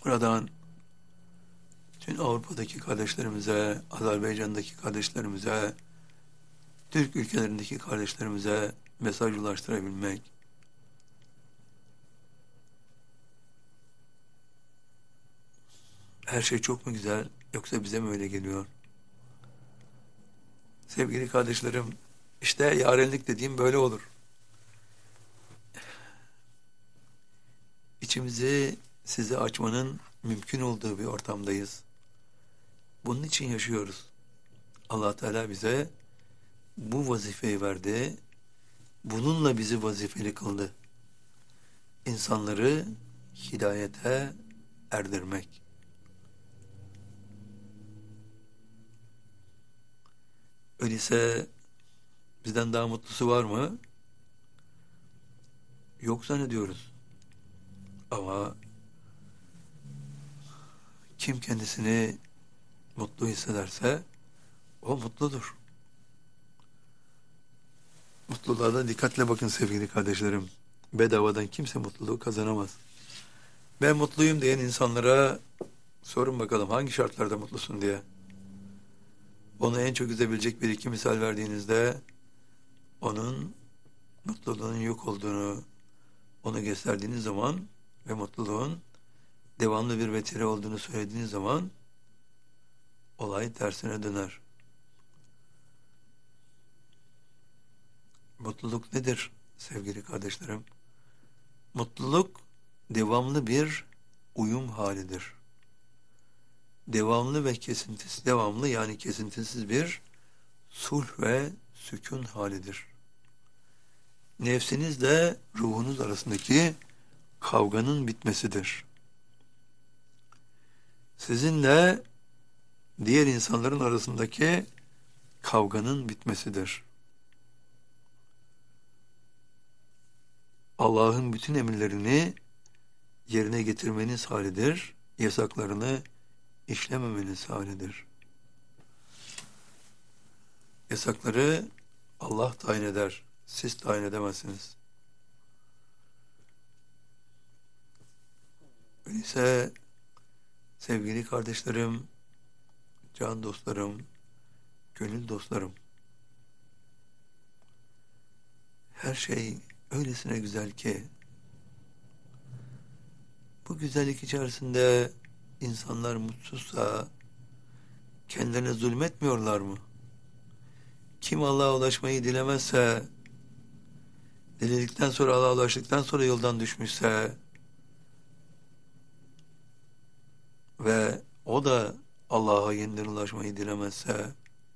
Buradan tüm Avrupa'daki kardeşlerimize, Azerbaycan'daki kardeşlerimize, Türk ülkelerindeki kardeşlerimize mesaj ulaştırabilmek, her şey çok mu güzel, yoksa bize mi öyle geliyor? Sevgili kardeşlerim, işte yarenlik dediğim böyle olur. İçimizi size açmanın mümkün olduğu bir ortamdayız. Bunun için yaşıyoruz. Allah Teala bize bu vazifeyi verdi. Bununla bizi vazifeli kıldı. İnsanları hidayete erdirmek. Öyleyse bizden daha mutlusu var mı? Yok zannediyoruz. Ama kim kendisini mutlu hissederse o mutludur. Mutluluğa da dikkatle bakın sevgili kardeşlerim. Bedavadan kimse mutluluğu kazanamaz. Ben mutluyum diyen insanlara sorun bakalım hangi şartlarda mutlusun diye. Onu en çok üzebilecek bir iki misal verdiğinizde onun mutluluğunun yok olduğunu onu gösterdiğiniz zaman ve mutluluğun devamlı bir vetire olduğunu söylediğiniz zaman olay tersine döner. Mutluluk nedir sevgili kardeşlerim? Mutluluk devamlı bir uyum halidir. Devamlı ve kesintisiz, devamlı yani kesintisiz bir sulh ve sükun halidir. Nefsinizle ruhunuz arasındaki kavganın bitmesidir. Sizinle diğer insanların arasındaki kavganın bitmesidir. Allah'ın bütün emirlerini yerine getirmeniz halidir, yasaklarını işlememeniz halidir. Yasakları Allah tayin eder, siz tayin edemezsiniz. Öyleyse sevgili kardeşlerim, can dostlarım, gönül dostlarım, her şey öylesine güzel ki bu güzellik içerisinde insanlar mutsuzsa kendilerine zulmetmiyorlar mı? Kim Allah'a ulaşmayı dilemezse, diledikten sonra Allah'a ulaştıktan sonra yoldan düşmüşse ve o da Allah'a yeniden ulaşmayı dilemezse,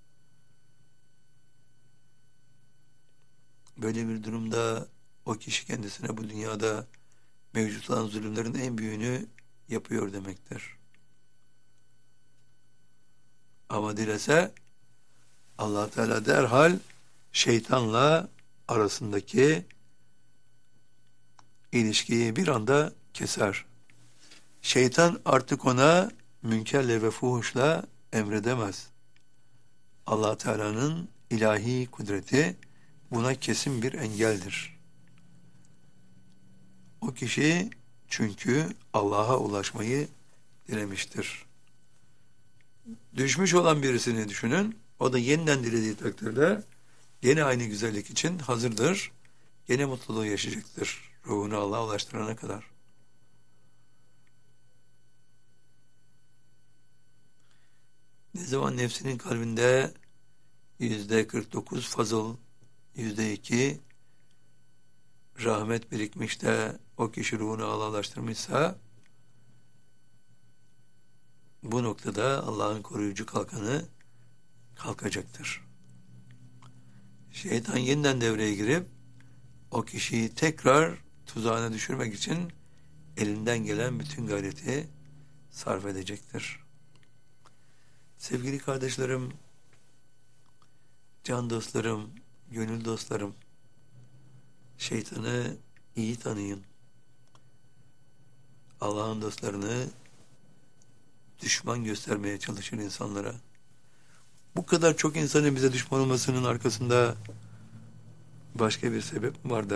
böyle bir durumda o kişi kendisine bu dünyada mevcut olan zulümlerin en büyüğünü yapıyor demektir. Ama dilese Allah Teala derhal şeytanla arasındaki ilişkiyi bir anda keser. Şeytan artık ona münkerle ve fuhuşla emredemez. Allah Teala'nın ilahi kudreti buna kesin bir engeldir. O kişi çünkü Allah'a ulaşmayı dilemiştir. Düşmüş olan birisini düşünün. O da yeniden dilediği takdirde yine aynı güzellik için hazırdır. Yine mutluluğu yaşayacaktır. Ruhunu Allah'a ulaştırana kadar. Ne zaman nefsinin kalbinde %49 fazıl, %2 rahmet birikmiş de o kişi ruhunu Allah'a ulaştırmışsa bu noktada Allah'ın koruyucu kalkanı kalkacaktır. Şeytan yeniden devreye girip o kişiyi tekrar tuzağına düşürmek için elinden gelen bütün gayreti sarf edecektir. Sevgili kardeşlerim, can dostlarım, gönül dostlarım, şeytanı iyi tanıyın. Allah'ın dostlarını düşman göstermeye çalışır insanlara. Bu kadar çok insanın bize düşman olmasının arkasında başka bir sebep mi var